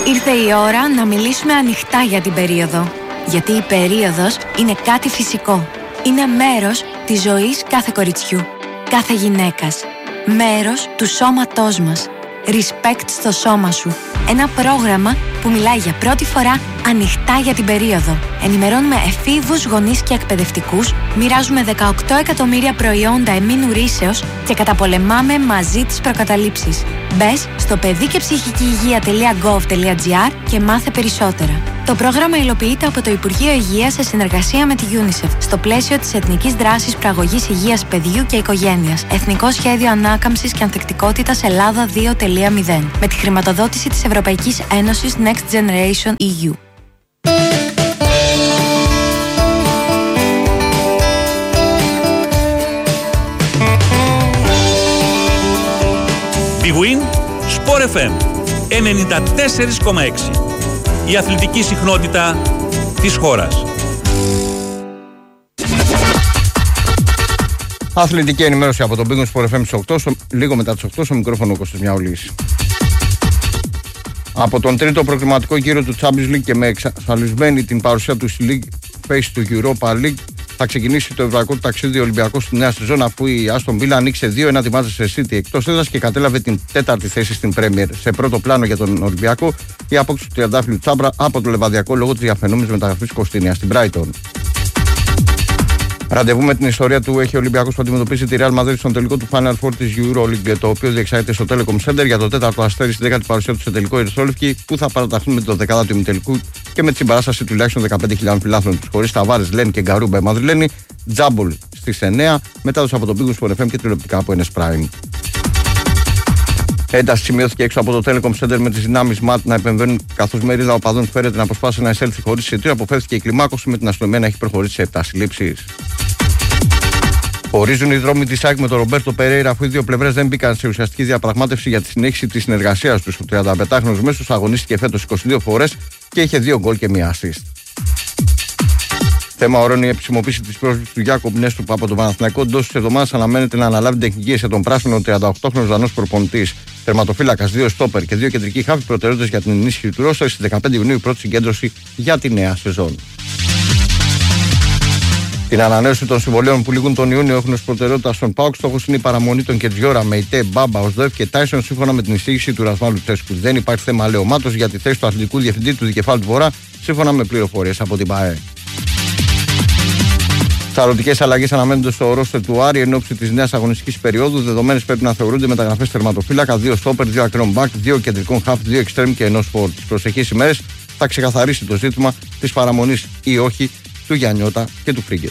Ήρθε η ώρα να μιλήσουμε ανοιχτά για την περίοδο. Γιατί η περίοδος είναι κάτι φυσικό. Είναι μέρος της ζωής κάθε κοριτσιού, κάθε γυναίκας. Μέρος του σώματός μας. Respect στο σώμα σου. Ένα πρόγραμμα που μιλάει για πρώτη φορά ανοιχτά για την περίοδο. Ενημερώνουμε εφήβους, γονείς και εκπαιδευτικούς, μοιράζουμε 18 εκατομμύρια προϊόντα εμμήνου ρύσεως και καταπολεμάμε μαζί τις προκαταλήψεις. Μπες στο παιδικεψυχικηυγεία.gov.gr και μάθε περισσότερα. Το πρόγραμμα υλοποιείται από το Υπουργείο Υγείας σε συνεργασία με τη UNICEF στο πλαίσιο της Εθνικής Δράσης Προαγωγής Υγείας Παιδιού και Οικογένειας. Εθνικό Σχέδιο Ανάκαμψης και Ανθεκτικότητας Ελλάδα 2.0. Με τη χρηματοδότηση της Ευρωπαϊκής Ένωσης Next Generation EU. Big Win, Sport FM 94,6. Η αθλητική συχνότητα της χώρας. Αθλητική ενημέρωση από τον Big Win Sport FM 8, λίγο μετά τις 8, στο μικρόφωνο Κώστας Μιαουλής. Από τον τρίτο προκριματικό γύρο του Champions League και με εξασφαλισμένη την παρουσία του στη League Phase του Europa League, θα ξεκινήσει το ευρωπαϊκό ταξίδι Ολυμπιακού στη νέα σεζόν, αφού η Aston Villa ανοίξε 2-1 τη Manchester City εκτός έδρας και κατέλαβε την 4η θέση στην Premier. Σε πρώτο πλάνο για τον Ολυμπιακό, η απόκτηση του τριαντάφυλλου Τσάμπρα από το Λεβαδιακό λόγω της διαφαινόμενης μεταγραφής Κωστίνια στην Brighton. Ραντεβού με την ιστορία του έχει ο Ολυμπιακός που αντιμετωπίζει τη Real Madrid στον τελικό του Final Four της EuroLeague, το οποίο διεξάγεται στο Telecom Center για το 4ο αστέρι στη 10η παρουσία του σε τελικό ερυθρόλευκη, που θα παραταχθούν με το 10ο ημιτελικού και με τη συμπαράσταση τουλάχιστον 15.000 φιλάθλων του. Χωρίς Ταβάρες, Λέν και Γκαρούμπα η Μαδριλένη, Τζάμπολ στις 9, μετάδοση από τον Big Win Sport FM και τηλεοπτικά από NS Prime. Ένταση σημειώθηκε έξω από το Telecom Center με τις δυνάμεις ΜΑΤ να επεμβαίνουν, καθώς μερίδα οπαδών φέρεται να προσπάσει να εισέλθει χωρίς εισιτήριο. Αποφεύθηκε η κλιμάκωση με την αστυνομία να έχει προχωρήσει σε 7 συλλήψεις. Ορίζουν οι δρόμοι της ΑΕΚ με τον Ρομπέρτο Περέιρα, αφού οι δύο πλευρές δεν μπήκαν σε ουσιαστική διαπραγμάτευση για τη συνέχιση της συνεργασίας τους. Ο 35χρονος μέσος αγωνίστηκε φέτος 22 φορές και είχε 2 γκολ και 1 assist. Θέμα ορών η επισημοποίηση της πρόσληψης του Γιάκοπ Νέστουπ από τον Παναθηναϊκό. Εντός της εβδομάδας αναμένεται να αναλάβει την τεχνική σε τον πράσινο 38χρονος Δανός προπονητής. Τερματοφύλακας, 2 στόπερ και 2 κεντρικοί χάφοι, προτεραιότητες για την ενίσχυση του ρόστερ. Στις 15 Ιουνίου η πρώτη συγκέντρωση για τη νέα σεζόν. Την ανανέωση των συμβολέων που λήγουν τον Ιούνιο έχουν ως προτεραιότητα στον ΠΑΟΚ. Στόχος είναι η παραμονή των Κετζιόρα, Μεϊτέ, Μπάμπα, Οσδοεφ και Τάισον, σύμφωνα με την εισήγηση του Ρασμάλου Τσέσκου. Δεν υπάρχει θέμα αλεωμάτος για τη θέση του αθλητικού διευθυντή του Δικεφάλου του Βορρά, σύμφωνα με πληροφορίες από την ΠΑΕ. Σαρωτικές αλλαγές αναμένονται στο ρόστερ του Άρη εν ώψη της νέας αγωνιστικής περίοδου. Δεδομένες πρέπει να θεωρούνται μεταγραφές τερματοφύλακα, 2 στόπερ, 2 ακραίων μπακ, 2 κεντρικών χαφ, 2 εξτρέμ και 1 φορ. Τις προσεχείς ημέρες θα ξεκαθαρίσει το ζήτημα της παραμονής ή όχι του Γιαννιώτα και του Φρίγκετ.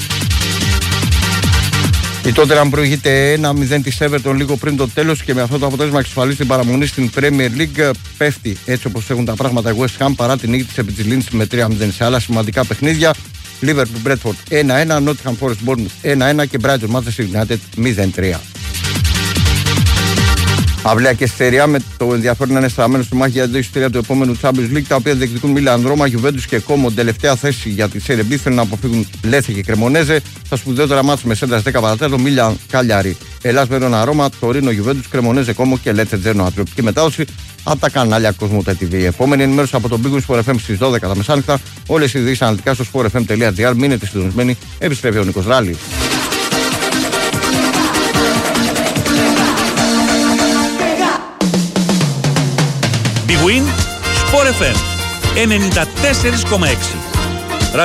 Η Τότεναμ προηγείται 1-0 της Everton λίγο πριν το τέλος και με αυτό το αποτέλεσμα εξασφαλίζει την παραμονή στην Premier League. Πέφτει έτσι όπως έχουν τα πράγματα η West Ham παρά την νίκη της επί της Leeds με 3-0 σε άλλα σημαντικά παιχνίδια. Liverpool Bradford 1-1, Nottingham Forest Bournemouth 1-1 και Brighton Manchester United 0-3. Αυλαία και στερεά με το ενδιαφέρον να είναι στραμμένο στη μάχη για 2 εισιτήρια του επόμενου Champions League, τα οποία διεκδικούν Μίλαν, Ρώμα, Juventus και Como. Τελευταία θέση για τη Serie B θέλουν να αποφύγουν Λέθε και Κρεμονέζε. Στα σπουδαιότερα μάτς με Σέντρα 10 παρατέταρτο, Μίλαν, Καλιάρι, Ελλάς Βερόνα, Ρώμα, Τωρίνο, Juventus, Κρεμονέζε, Como και Λέτσε Τζένο. Ατροπική μετάδοση από τα κανάλια Κοσμοτέ TV. Η επόμενη ενημέρωση από τον Big Win Sport FM στις 12 τα μεσάνυχτα. Όλες οι ειδήσεις αναλυτικά στο sportfm.gr. Μείνετε συντονισμένοι. Επιστρέφει ο Νίκος Ράλης. Big Win Sport FM 94,6.